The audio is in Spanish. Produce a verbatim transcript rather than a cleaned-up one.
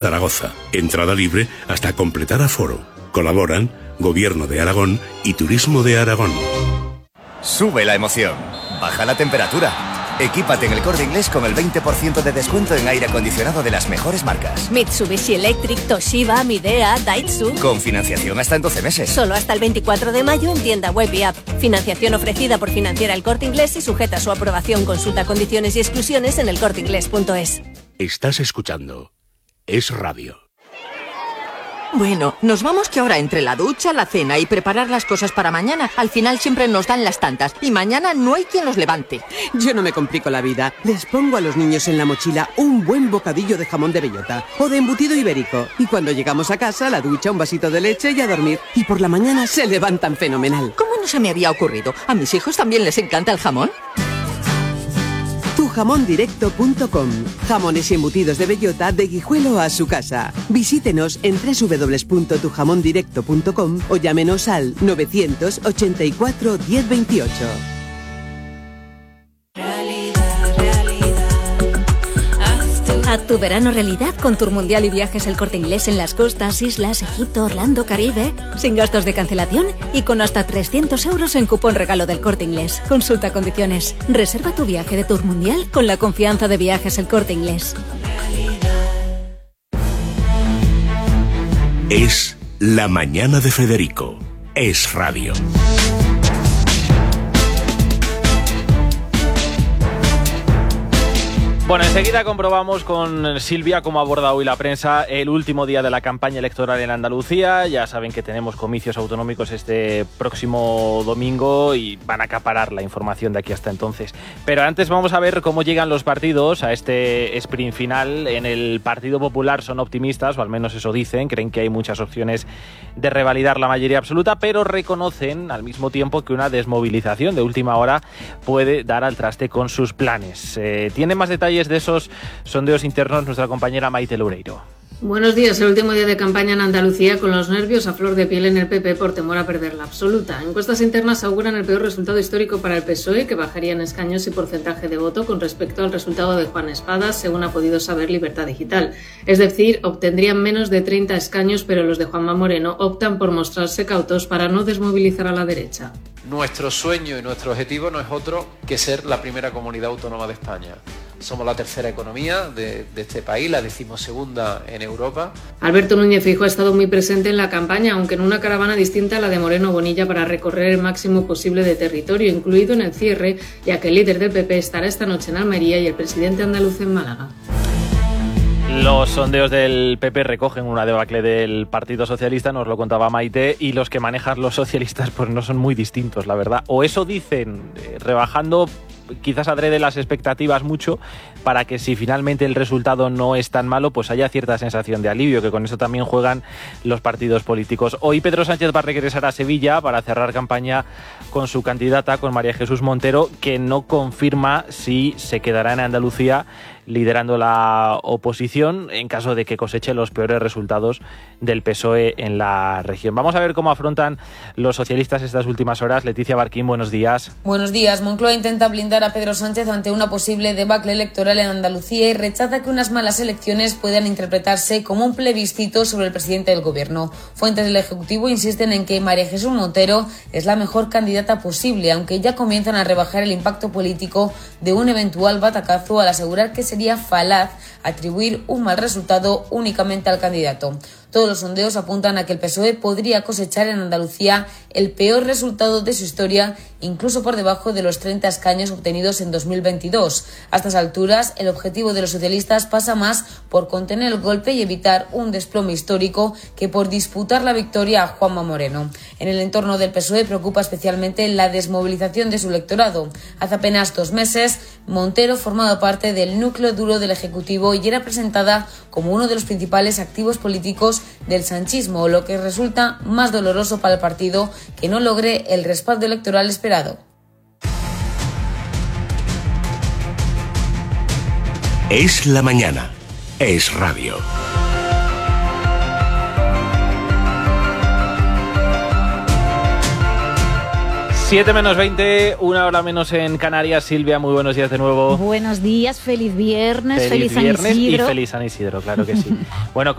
Zaragoza. Entrada libre hasta completar aforo. Colaboran Gobierno de Aragón y Turismo de Aragón. Sube la emoción, baja la temperatura. Equípate en El Corte Inglés con el veinte por ciento de descuento en aire acondicionado de las mejores marcas. Mitsubishi Electric, Toshiba, Midea, Daihatsu. Con financiación hasta en doce meses. Solo hasta el veinticuatro de mayo en tienda web y app. Financiación ofrecida por Financiera El Corte Inglés y sujeta a su aprobación. Consulta condiciones y exclusiones en el corte inglés punto es. Estás escuchando Es Radio. Bueno, nos vamos que ahora entre la ducha, la cena y preparar las cosas para mañana, al final siempre nos dan las tantas y mañana no hay quien los levante. Yo no me complico la vida. Les pongo a los niños en la mochila un buen bocadillo de jamón de bellota o de embutido ibérico. Y cuando llegamos a casa, la ducha, un vasito de leche y a dormir. Y por la mañana se levantan fenomenal. ¿Cómo no se me había ocurrido? ¿A mis hijos también les encanta el jamón? tu jamón directo punto com. Jamones y embutidos de bellota de Guijuelo a su casa. Visítenos en doble u doble u doble u punto tu jamón directo punto com o llámenos al novecientos ochenta y cuatro diez veintiocho. Haz tu verano realidad con Tour Mundial y Viajes El Corte Inglés en las costas, islas, Egipto, Orlando, Caribe, sin gastos de cancelación y con hasta trescientos euros en cupón regalo del Corte Inglés. Consulta condiciones. Reserva tu viaje de Tour Mundial con la confianza de Viajes El Corte Inglés. Es la mañana de Federico. Es Radio. Bueno, enseguida comprobamos con Silvia cómo aborda hoy la prensa el último día de la campaña electoral en Andalucía. Ya saben que tenemos comicios autonómicos este próximo domingo y van a acaparar la información de aquí hasta entonces. Pero antes vamos a ver cómo llegan los partidos a este sprint final. En el Partido Popular son optimistas, o al menos eso dicen, creen que hay muchas opciones de revalidar la mayoría absoluta, pero reconocen al mismo tiempo que una desmovilización de última hora puede dar al traste con sus planes. Eh, tiene más detalles de esos sondeos internos nuestra compañera Maite Loureiro. Buenos días. El último día de campaña en Andalucía con los nervios a flor de piel en el P P por temor a perder la absoluta. Encuestas internas auguran el peor resultado histórico para el P S O E, que bajaría en escaños y porcentaje de voto con respecto al resultado de Juan Espadas, según ha podido saber Libertad Digital. Es decir, obtendrían menos de treinta escaños, pero los de Juanma Moreno optan por mostrarse cautos para no desmovilizar a la derecha. Nuestro sueño y nuestro objetivo no es otro que ser la primera comunidad autónoma de España. Somos la tercera economía de, de este país, la decimosegunda en Europa. Alberto Núñez Feijóo ha estado muy presente en la campaña, aunque en una caravana distinta a la de Moreno Bonilla, para recorrer el máximo posible de territorio, incluido en el cierre, ya que el líder del P P estará esta noche en Almería y el presidente andaluz en Málaga. Los sondeos del P P recogen una debacle del Partido Socialista, nos lo contaba Maite, y los que manejan los socialistas pues no son muy distintos, la verdad. O eso dicen, eh, rebajando quizás adrede las expectativas mucho, para que si finalmente el resultado no es tan malo, pues haya cierta sensación de alivio, que con eso también juegan los partidos políticos. Hoy Pedro Sánchez va a regresar a Sevilla para cerrar campaña con su candidata, con María Jesús Montero, que no confirma si se quedará en Andalucía liderando la oposición en caso de que coseche los peores resultados del P S O E en la región. Vamos a ver cómo afrontan los socialistas estas últimas horas. Leticia Barquín, buenos días. Buenos días. Moncloa intenta blindar a Pedro Sánchez ante una posible debacle electoral en Andalucía y rechaza que unas malas elecciones puedan interpretarse como un plebiscito sobre el presidente del gobierno. Fuentes del Ejecutivo insisten en que María Jesús Montero es la mejor candidata posible, aunque ya comienzan a rebajar el impacto político de un eventual batacazo al asegurar que sería falaz atribuir un mal resultado únicamente al candidato. Todos los sondeos apuntan a que el P S O E podría cosechar en Andalucía el peor resultado de su historia, incluso por debajo de los treinta escaños obtenidos en dos mil veintidós. A estas alturas, el objetivo de los socialistas pasa más por contener el golpe y evitar un desplome histórico que por disputar la victoria a Juanma Moreno. En el entorno del P S O E preocupa especialmente la desmovilización de su electorado. Hace apenas dos meses, Montero formaba parte del núcleo duro del Ejecutivo y era presentada como uno de los principales activos políticos del sanchismo, lo que resulta más doloroso para el partido que no logre el respaldo electoral esperado. Es la mañana. Es Radio. siete menos veinte, una hora menos en Canarias. Silvia, muy buenos días de nuevo. Buenos días, feliz viernes, feliz, feliz San viernes Isidro. Y feliz San Isidro, claro que sí. Bueno,